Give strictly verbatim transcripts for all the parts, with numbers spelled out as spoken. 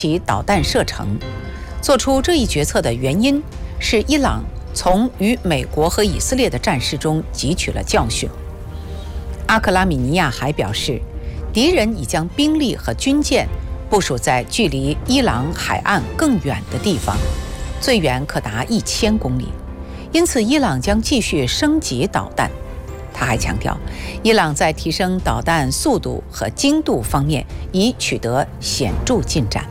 其导弹射程。做出这一决策的原因是伊朗从与美国和以色列的战事中汲取了教训。阿克拉米尼亚还表示，敌人已将兵力和军舰部署在距离伊朗海岸更远的地方，最远可达一千公里，因此伊朗将继续升级导弹。他还强调，伊朗在提升导弹速度和精度方面已取得显著进展。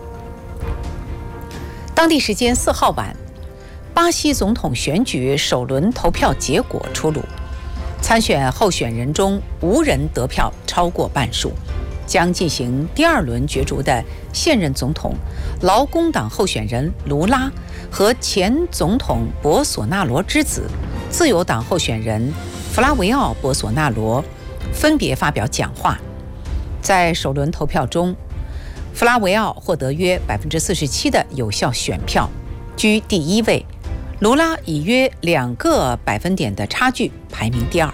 当地时间四号晚，巴西总统选举首轮投票结果出炉，参选候选人中无人得票超过半数。将进行第二轮角逐的现任总统劳工党候选人卢拉和前总统博索纳罗之子自由党候选人弗拉维奥·博索纳罗分别发表讲话。在首轮投票中，弗拉维奥获得约 百分之四十七 的有效选票，居第一位。卢拉以约两个百分点的差距排名第二。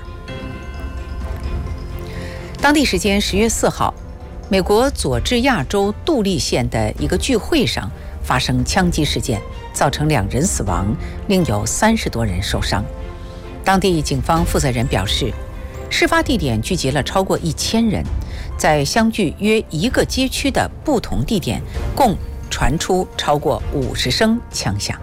当地时间十月四号，美国佐治亚州杜利县的一个聚会上发生枪击事件，造成两人死亡，另有三十多人受伤。当地警方负责人表示，事发地点聚集了超过一千人，在相距约一个街区的不同地点，共传出超过五十声枪响。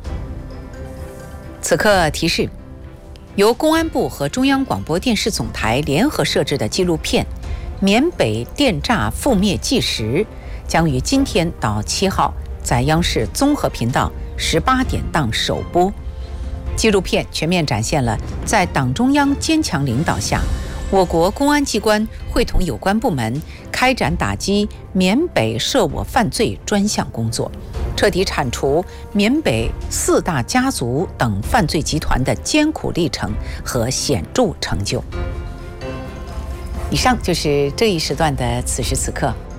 此刻提示，由公安部和中央广播电视总台联合摄制的纪录片《缅北电诈覆灭纪实》将于今天到七号在央视综合频道十八点档首播。纪录片全面展现了在党中央坚强领导下，我国公安机关会同有关部门开展打击缅北涉我犯罪专项工作，彻底铲除缅北四大家族等犯罪集团的艰苦历程和显著成就。以上就是这一时段的此时此刻。